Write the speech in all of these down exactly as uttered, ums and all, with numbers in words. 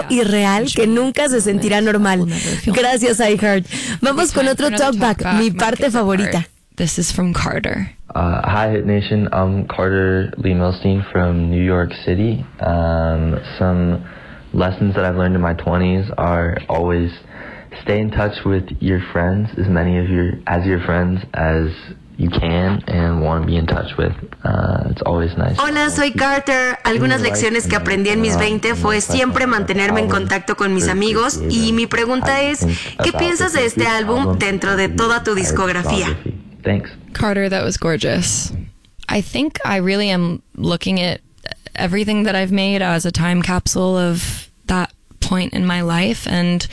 irreal que nunca se sentirá normal. Gracias, iHeart. Vamos con otro talkback, mi parte favorita. This is from Carter. Uh, hi, Hit Nation. I'm Carter Lee Milstein from New York City. Um, some lessons that I've learned in my twenties are always stay in touch with your friends, as many of your as your friends as you can and want to be in touch with. Uh, it's always nice. Hola, soy Carter. Algunas lecciones que aprendí en mis veinte fue siempre mantenerme en contacto con mis amigos, y mi pregunta es, ¿qué piensas de este álbum dentro de toda tu discografía? Thanks. Carter, that was gorgeous. I think I really am looking at everything that I've made as a time capsule of that point in my life, and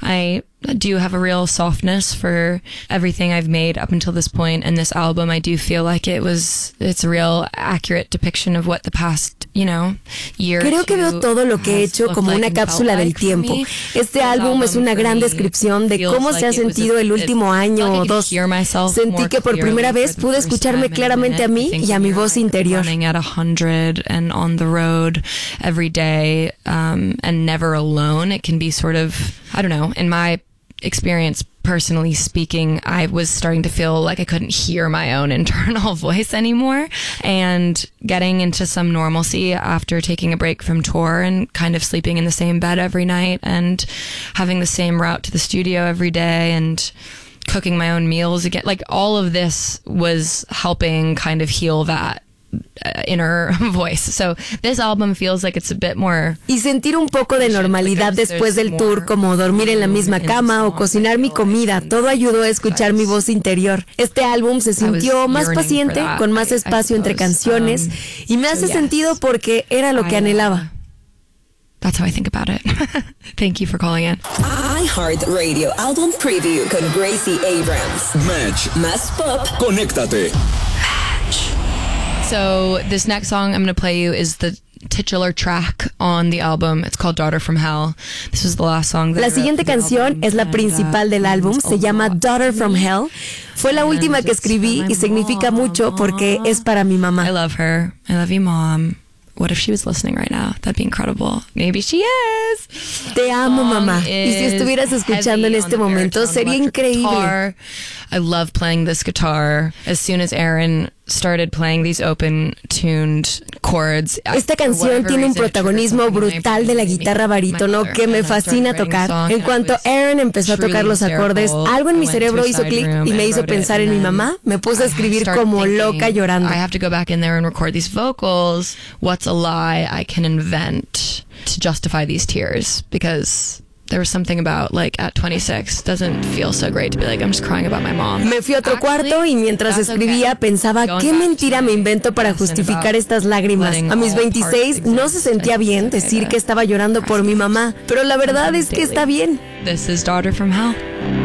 I do have a real softness for everything I've made up until this point, and this album I do feel like it was it's a real accurate depiction of what the past, you know, year. Creo que veo todo lo que he hecho como una cápsula del tiempo. Este álbum es una gran descripción de cómo se ha sentido el último año o dos. Sentí que por primera vez pude escucharme claramente a mí y a mi voz interior. At a hundred and on the road every day, um, and never alone. It can be sort of, I don't know, in my experience, personally speaking, I was starting to feel like I couldn't hear my own internal voice anymore, and getting into some normalcy after taking a break from tour and kind of sleeping in the same bed every night and having the same route to the studio every day and cooking my own meals again. Like, all of this was helping kind of heal that inner voice. So this album feels like it's a bit more. Y sentir un poco de normalidad después del tour, como dormir en la misma cama o cocinar mi comida, todo ayudó a escuchar mi voz interior. Este álbum se sintió más paciente, con más espacio entre canciones, y me hace sentido porque era lo que anhelaba. That's how I think about it. Thank you for calling in. iHeart Radio Album Preview con Gracie Abrams. Match. Más pop. Conéctate. So this next song I'm going to play you is the titular track on the album. It's called Daughter from Hell. This was the last song that La siguiente canción es la principal del álbum, se llama Daughter from Hell. Fue la última que escribí y significa mucho porque es para mi mamá. I love her. I love you, Mom. What if she was listening right now? That'd be incredible. Maybe she is. Te amo, mamá. Y si estuvieras escuchando en este momento, sería increíble. I love playing this guitar. As soon as Aaron started playing these open-tuned chords. Esta canción tiene un protagonismo brutal de la guitarra barítono que me fascina tocar. En cuanto Aaron empezó a tocar los acordes, algo en mi cerebro hizo clic y me hizo pensar en mi mamá. Me puse a escribir como loca llorando. I have to go back in there and record these vocals. What's a lie I can invent to justify these tears? Because there was something about, like, at twenty-six, doesn't feel so great to be like, I'm just crying about my mom. Me fui a otro cuarto y mientras escribía pensaba, ¿qué mentira me invento para justificar estas lágrimas? A mis veintiséis no se sentía bien decir que estaba llorando por mi mamá, pero la verdad es que está bien. This is Daughter from Hell.